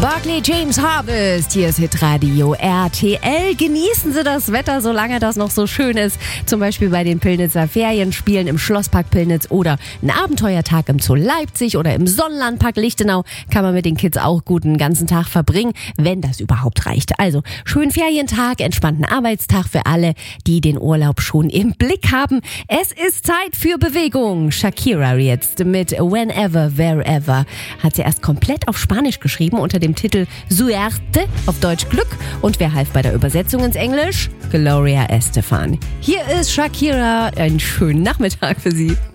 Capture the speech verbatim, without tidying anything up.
Barclay James Harvest, hier ist Hitradio R T L. Genießen Sie das Wetter, solange das noch so schön ist. Zum Beispiel bei den Pillnitzer Ferienspielen im Schlosspark Pillnitz oder ein Abenteuertag im Zoo Leipzig oder im Sonnenlandpark Lichtenau. Kann man mit den Kids auch gut einen ganzen Tag verbringen, wenn das überhaupt reicht. Also schönen Ferientag, entspannten Arbeitstag für alle, die den Urlaub schon im Blick haben. Es ist Zeit für Bewegung. Shakira jetzt mit Whenever, Wherever hat sie erst komplett auf Spanisch geschrieben unter dem Titel Suerte, auf Deutsch Glück. Und wer half bei der Übersetzung ins Englisch? Gloria Estefan. Hier ist Shakira. Einen schönen Nachmittag für Sie.